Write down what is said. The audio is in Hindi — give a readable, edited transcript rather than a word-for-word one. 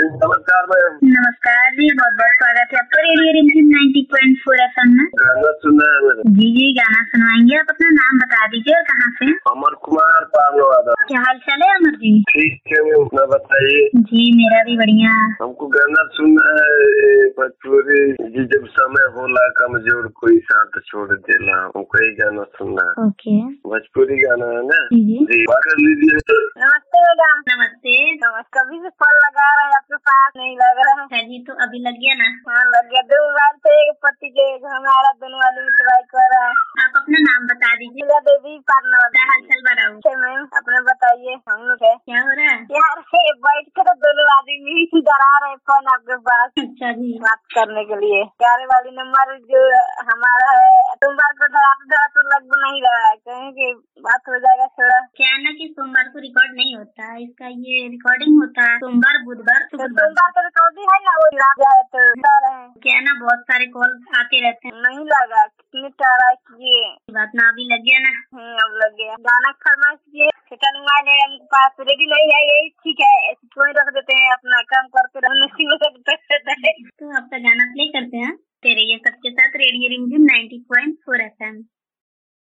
नमस्कार मैम। नमस्कार जी, बहुत बहुत स्वागत है आपका रेडियो रिमझिम 90.4 FM में। गाना सुनना है मैंने। जी गाना सुनवाएंगे। आप अपना नाम बता दीजिए और कहाँ से? अमर कुमार पालवादा। क्या हाल चाल है अमर जी? ठीक है मैम, अपना बताइए। जी मेरा भी बढ़िया। हमको गाना सुनना है भोजपुरी जी, जब समय होला कमजोर कोई साथ छोड़ देला, हमको यही गाना सुनना है। ओके, भोजपुरी गाना है ना जी बात कर लीजिए। नमस्ते मैडम। नमस्ते। कभी से फोन लगा रहे हैं, आपके पास नहीं लग रहा है जी, तो अभी लग गया ना? हाँ लग गया। 2 मोबाइल से एक पति के हमारा दोनों वाले में ट्राई कर रहा है। आप अपना नाम बता दीजिए। मेरा देवी पार्टनर। क्या हाल चाल बताऊँ? मैम अपने बताइए। हम लोग है क्या हो रहा है? यार बैठ कर दोनों आदमी डरा रहे फोन आपके पास। अच्छा जी, बात करने के लिए। ग्यारह वाली नंबर जो हमारा है, सोमवार को धरा तो लग नहीं रहा है, कहीं की बात हो जाएगा थोड़ा। क्या है ना कि सोमवार को रिकॉर्ड नहीं होता है, इसका ये रिकॉर्डिंग होता है सोमवार बुधवार सोमवार का रिकॉर्डिंग है ना, वो है तो रहे। क्या है ना, बहुत सारे कॉल आते रहते हैं। नहीं लगा, कितनी ट्राई किए, बात ना अभी लग गया ना? अब लग गया। गाना फरमाइश किए, सेकंड मोबाइल है हमके पास, रेडी नहीं है, यही ठीक है, ऐसे कोई रख देते हैं, अपना काम करते रहने तो आपका गाना प्ले करते हैं तेरे ये सबके साथ रेडियो रिमझिम 90.4 FM।